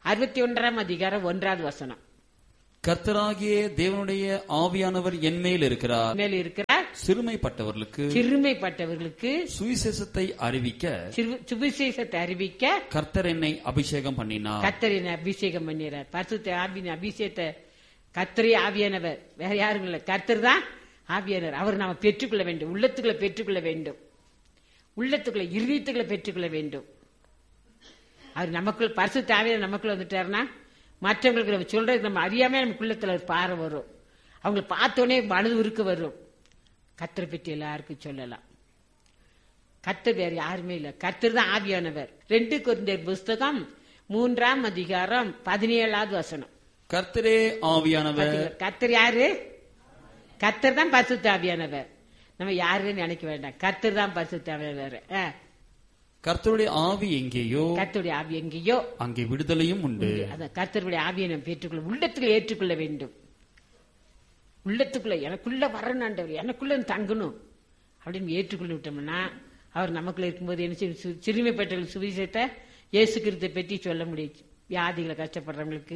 அறுபத்தி ஒன்றாம் அதிகாரம் ஒன்றாவது வசனம். கர்த்தராகிய தேவனுடைய ஆவியானவர் என் மேல் இருக்கிறார் மேல் இருக்கிறார் சிறுமைப்பட்டவர்களுக்கு சிறுமைப்பட்டவர்களுக்கு சுவிசேஷத்தை அறிவிக்க சுவிசேஷத்தை அறிவிக்க கர்த்தர் என்னை அபிஷேகம் பண்ணினார். கர்த்தர் என்னை அபிஷேகம் பண்ணினார். பரிசுத்த ஆவியின் அபிஷேகத்தை கர்த்தரே ஆவியானவர், வேற யாரும் இல்லை, கர்த்தர் தான் ஆவியானவர். அவர் நாம பெற்றுக்கொள்ள வேண்டும், உள்ளத்துக்குள்ள பெற்றுக்கொள்ள வேண்டும், உள்ளத்துக்குள்ள இருதயத்துக்குள்ள பெற்றுக்கொள்ள வேண்டும். அவர் நமக்குள்ள பரிசுத்த ஆவியானவர் நமக்குள்ள வந்துட்டாருன்னா மற்றவங்களுக்கு நம்ம சொல்றதுக்கு நம்ம அறியாம நமக்குள்ளத்துல ஒரு பாறை வரும். அவங்களை பார்த்தோன்னே மனது உருக்க வரும். கர்த்தரை பற்றி எல்லாருக்கும் சொல்லலாம். கர்த்தர் வேற யாருமே இல்லை, கர்த்தர் தான் ஆவியானவர். ரெண்டு கொரிந்தியர் புஸ்தகம் மூன்றாம் அதிகாரம் பதினேழாவது வசனம். கர்த்தரே ஆவியானவர். கர்த்தர் யாரு? கர்த்தர் தான் பரிசுத்த ஆவியானவர். நம்ம யாருன்னு நினைக்க வேண்டாம், கர்த்தர் தான் பரிசுத்த ஆவியானவர். கர்த்தருடைய ஆவி எங்கேயோ கர்த்தருடைய ஆவி எங்கேயோ அங்கே விடுதலையும் உண்டு. கர்த்தருடைய ஆவியை நம்ம பெற்றுக்கொள்ள உள்ளத்துக்குள்ள ஏற்றுக்கொள்ள வேண்டும். உள்ளத்துக்குள்ள எனக்குள்ள வரணும் ஆண்டவர், எனக்குள்ள தங்கணும் அப்படின்னு ஏற்றுக்கொள்ள விட்டோம்னா அவர் நமக்குள்ள இருக்கும்போது என்ன செய்யும்? சிறுமைப்பட்ட சுவிசேஷத்தை இயேசு கிறிஸ்துவை பற்றி சொல்ல முடியும். வியாதிகளை கஷ்டப்படுறவங்களுக்கு,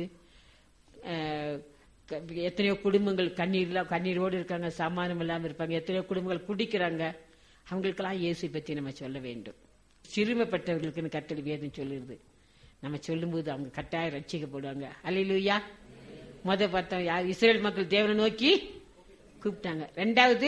எத்தனையோ குடும்பங்கள் கண்ணீர்ல கண்ணீரோடு இருக்காங்க, சமாதானம் இல்லாமல் இருப்பாங்க, எத்தனையோ குடும்பங்கள் குடிக்கிறாங்க, அவங்களுக்கெல்லாம் இயேசு பற்றி நம்ம சொல்ல வேண்டும். சிறுமைப்பட்டவர்களுக்கு கட்டளை வேதம் சொல்லுறது. நம்ம சொல்லும் போது அவங்க கட்டாயம் ரட்சிக்கப்படுவாங்க. அல்லேலூயா. முத பார்த்தோம், யார்? இஸ்ரேல் மக்கள் தேவனை நோக்கி கூப்பிட்டாங்க. ரெண்டாவது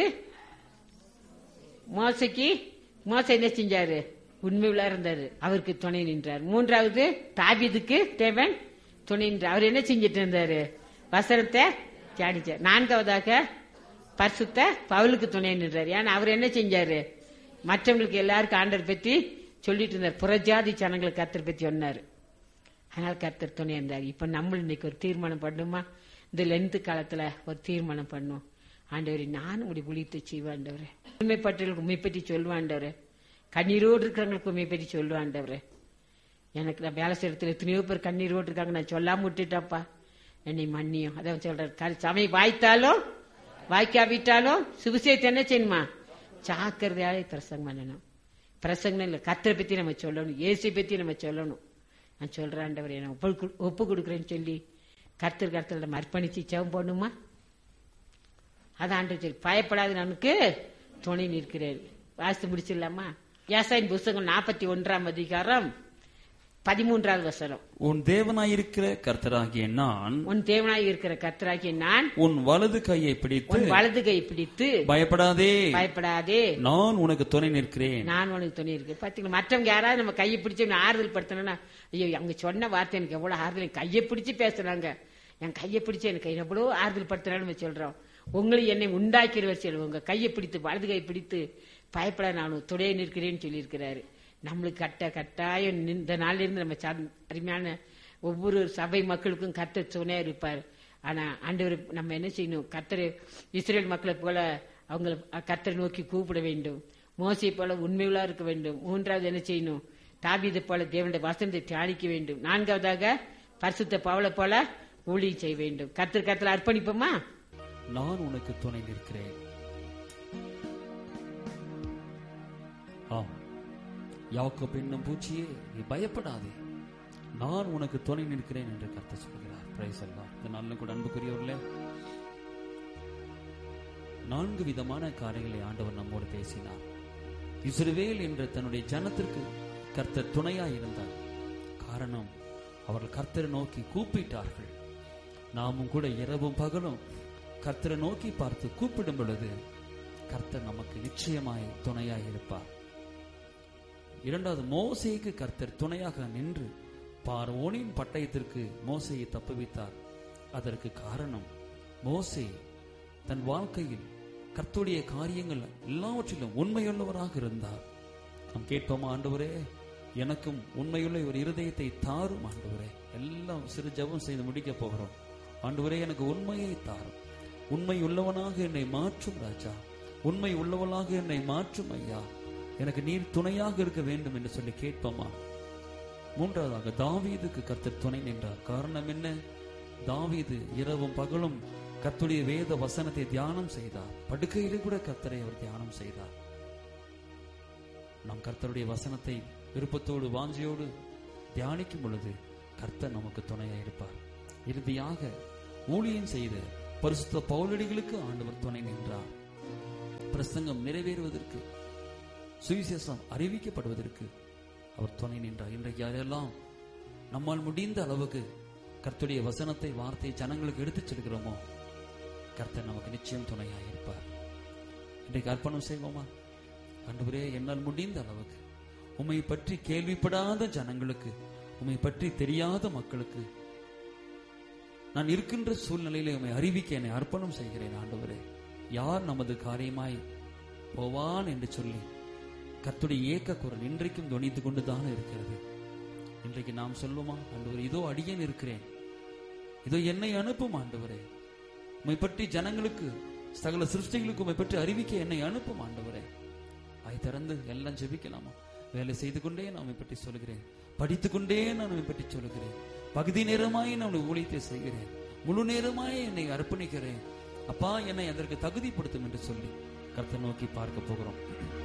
மோசைக்கு மோசை என்ன செஞ்சாரு? உண்மையுள்ளா இருந்தாரு, அவருக்கு துணை நின்றார். மூன்றாவது தாவீதுக்கு தேவன் துணை நின்றார், அவர் என்ன செஞ்சிட்டு இருந்தாரு? வசனத்தை தியானிச்சார். நான்காவதாக பரிசுத்த பவுலுக்கு துணை நின்றார். ஏன்னா அவர் என்ன செஞ்சாரு? மற்றவங்களுக்கு எல்லாருக்கும் ஆண்டவர் பற்றி சொல்லிட்டு இருந்தார். புறஜாதி ஜனங்களுக்கு கர்த்தர் பற்றி சொன்னாரு. அதனால கர்த்தர் துணை இருந்தார். இப்ப நம்ம இன்னைக்கு ஒரு தீர்மானம் பண்ணுமா? இந்த லென்த் காலத்துல ஒரு தீர்மானம் பண்ணும். ஆண்டவரே, நானும் இப்படி விழித்து செய்வாண்டவரே, உண்மைப்பட்டவர்களுக்கு உண்மை பற்றி சொல்லுவாண்டவரே, கண்ணீரோடு இருக்கிறவங்களுக்கு உண்மை பற்றி சொல்லுவாண்டவரே. எனக்கு நான் வேலை செய்யறதுல எத்தனையோ பேர் கண்ணீரோடு இருக்காங்க, நான் சொல்லாம விட்டுட்டப்பா, என்னை மன்னியும். அதான் சொல்றாரு, சமயம் வாய்த்தாலும் வாய்க்காவிட்டாலும் சுவிசேஷத்தை என்ன செய்யணுமா? ஜாக்கிரதையாலே பிரசங்கம் பண்ணணும். பிரசங்கம் இல்லை, கர்த்தரை பத்தி நம்ம சொல்லணும், இயேசு பத்தி நம்ம சொல்லணும். நான் சொல்றேன் ஆண்டவரே, நான் ஒப்பு கொடுக்குறேன்னு சொல்லி கர்த்தர் கர்த்தர் நம்ம அர்ப்பணிச்சு ஜெபம் பண்ணுமா? அதான் ஆண்டவர் சொல்லி, பயப்படாது, நமக்கு துணை நிற்கிறேன். வாசித்து முடிச்சிடலாமா? யாசாயின் புஸ்தகம் நாற்பத்தி ஒன்றாம் அதிகாரம் பதிமூன்றாவது வசனம். உன் தேவனாயிருக்கிற கர்த்தராகிய நான் உன் தேவனாய் இருக்கிற கர்த்தராகிய நான் உன் வலது கையை பிடித்து உன் வலது கையை பிடித்து பயப்படாதே பயப்படாதே நான் உனக்கு துணை நிற்கிறேன். நான் உனக்கு துணை இருக்கேன். பாத்தீங்களா, மற்றவங்க யாராவது நம்ம கையை பிடிச்சு ஆறுதல் படுத்தணும்னா, ஐயோ அவங்க சொன்ன வார்த்தை எனக்கு எவ்வளவு ஆறுதல், கையை பிடிச்சு பேசுறாங்க, என் கையை பிடிச்சு எனக்கு எவ்வளவு ஆறுதல் படுத்துறான்னு நம்ம சொல்றோம். உங்களை என்னை உண்டாக்கிறவர் சொல்லுவோம், உங்க கையை பிடித்து வலது கையை பிடித்து பயப்பட நான் துணை நிற்கிறேன்னு சொல்லி இருக்கிறாரு. நம்மளுக்கு கட்ட கட்டாயம் இந்த நாளில இருந்து நம்ம அருமையான ஒவ்வொரு சபை மக்களுக்கும் கர்த்தர் துணையா இருப்பார். ஆனா ஆண்டவர் நம்ம என்ன செய்யணும்? கர்த்தர் இஸ்ரேல் மக்களை போல அவங்க கர்த்தரை நோக்கி கூப்பிட வேண்டும், மோசை போல உண்மையுள்ளா இருக்க வேண்டும். மூன்றாவது என்ன செய்யணும்? தாவீது போல தேவனுடைய வசனத்தை தியானிக்க வேண்டும். நான்காவதாக பரிசுத்த பவுலை போல ஊழியம் செய்ய வேண்டும். கர்த்தர் கர்த்தர் அர்ப்பணிப்போமா? நான் உனக்கு துணை நிற்கிறேன். ஆம், யாக்கோபு என்னும் பூச்சியே, நீ பயப்படாதே, நான் உனக்கு துணை நிற்கிறேன் என்று கர்த்தர் சொல்கிறார். பிரைஸ் அல்லாஹ். இந்த நாளிலும் கூட அன்புக்குரியவர்களே, நான்கு விதமான காரியங்களை ஆண்டவர் நம்மோடு பேசினார். இஸ்ரவேல் என்ற தன்னுடைய ஜனத்திற்கு கர்த்தர் துணையாய் இருந்தார். காரணம், அவர்கள் கர்த்தரை நோக்கி கூப்பிட்டார்கள். நாமும் கூட இரவும் பகலும் கர்த்தரை நோக்கி பார்த்து கூப்பிடும் பொழுது கர்த்தர் நமக்கு நிச்சயமாய் துணையாய் இருப்பார். இரண்டாவது, மோசேக்கு கர்த்தர் துணையாக நின்று பார்வோனின் பட்டயத்திற்கு மோசேயை தப்புவித்தார். அதற்கு காரணம், மோசே தன் வாழ்க்கையில் கர்த்தருடைய காரியங்கள் எல்லாவற்றிலும் உண்மையுள்ளவராக இருந்தார். நாம் கேட்போமா, ஆண்டவரே எனக்கும் உண்மையுள்ள ஒரு இருதயத்தை தாரும் ஆண்டவரே. எல்லாம் சிறு ஜெபம் செய்து முடிக்க போகிறோம். ஆண்டவரே, எனக்கு உண்மையை தாரும், உண்மை உள்ளவனாக என்னை மாற்றும் ராஜா, உண்மை உள்ளவனாக என்னை மாற்றும் ஐயா, எனக்கு நீர் துணையாக இருக்க வேண்டும் என்று சொல்லி கேட்போமா? மூன்றாவதாக, தாவீதுக்கு கர்த்தர் துணை நின்றார். காரணம் என்ன? தாவீது இரவும் பகலும் கர்த்தருடைய வேத வசனத்தை தியானம் செய்தார். படுக்கையிலே கூட கர்த்தரை அவர் தியானம் செய்தார். நாம் கர்த்தருடைய வசனத்தை விருப்பத்தோடு வாஞ்சியோடு தியானிக்கும் பொழுது கர்த்தர் நமக்கு துணையா இருப்பார். இறுதியாக ஊழியம் செய்த பரிசுத்த பவுலடிகளுக்கு ஆண்டவர் துணை நின்றார். பிரசங்கம் நிறைவேறுவதற்கு, சுவிசேஷம் அறிவிக்கப்படுவதற்கு அவர் துணை நின்றார். இன்றைக்கு யாரெல்லாம் நம்மால் முடிந்த அளவுக்கு கர்த்தருடைய வசனத்தை, வார்த்தையை ஜனங்களுக்கு எடுத்துச் செல்கிறோமோ, கர்த்தர் நமக்கு நிச்சயம் துணையாக இருப்பார். இன்றைக்கு அர்ப்பணம் செய்வோமா? ஆண்டவரே, என்னால் முடிந்த அளவுக்கு உம்மை பற்றி கேள்விப்படாத ஜனங்களுக்கு, உம்மை பற்றி தெரியாத மக்களுக்கு நான் இருக்கின்ற சூழ்நிலையில உம்மை அறிவிக்க என்னை அர்ப்பணம் செய்கிறேன். ஆண்டவரே, யார் நமது காரியமாய் போவான் என்று சொல்லி கர்த்தருடைய ஏக்க குரல் இன்றைக்கும் துணித்து கொண்டுதான் இருக்கிறது. இன்றைக்கு நாம் சொல்லுமா, ஆண்டவரே, இதோ அடியேன் இருக்கிறேன், இதோ என்னை அனுப்பும் ஆண்டவரே, உம்மை பற்றி ஜனங்களுக்கு, சகல சிருஷ்டிகளுக்கு உம்மை பற்றி அறிவிக்க என்னை அனுப்பும் ஆண்டவரே. அதை திறந்து எல்லாம் ஜெபிக்கலாமா? வேலை செய்து கொண்டே நான் உம்மை பற்றி சொல்கிறேன், படித்துக் கொண்டே நான் உம்மை பற்றி சொல்கிறேன், பகுதி நேரமாய் நான் ஊழியத்தை செய்கிறேன், முழு நேரமாய் என்னை அர்ப்பணிக்கிறேன், அப்பா என்னை அதற்கு தகுதிப்படுத்தும் என்று சொல்லி கர்த்தரை நோக்கி பார்க்க போகிறோம்.